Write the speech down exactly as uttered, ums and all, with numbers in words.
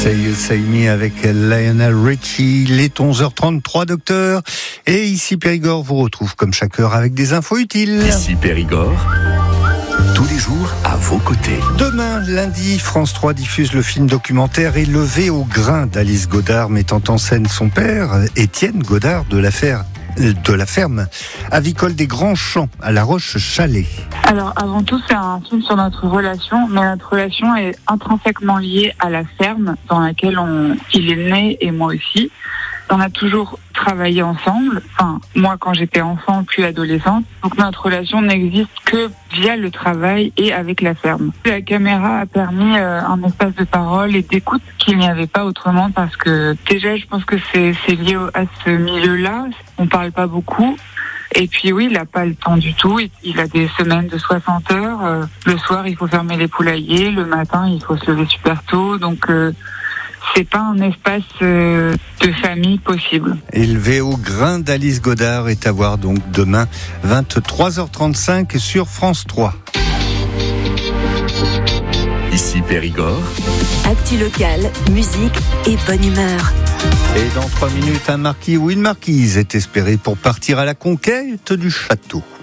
Say You Say Me avec Lionel Richie. Il est onze heures trente-trois, docteur. Et ici Périgord vous retrouve comme chaque heure avec des infos utiles. Ici Périgord, tous les jours à vos côtés. Demain, lundi, France trois diffuse le film documentaire Élevé au grain d'Alice Godard, mettant en scène son père, Étienne Godard, de l'affaire de la ferme avicole des Grands Champs à La Roche-Chalais. Alors avant tout, c'est un film sur notre relation, mais notre relation est intrinsèquement liée à la ferme dans laquelle on, il est né et moi aussi. On a toujours travaillé ensemble, enfin moi quand j'étais enfant puis adolescente, donc notre relation n'existe que via le travail et avec la ferme. La caméra a permis euh, un espace de parole et d'écoute qu'il n'y avait pas autrement, parce que déjà je pense que c'est, c'est lié à ce milieu-là, on parle pas beaucoup. Et puis oui, il n'a pas le temps du tout, il a des semaines de soixante heures, euh, le soir il faut fermer les poulaillers, le matin il faut se lever super tôt, donc euh, c'est pas un espace euh, de famille possible. Élevé au grain d'Alice Godard est à voir donc demain vingt-trois heures trente-cinq sur France trois. Ici Périgord. Actu locale, musique et bonne humeur. Et dans trois minutes, un marquis ou une marquise est espéré pour partir à la conquête du château.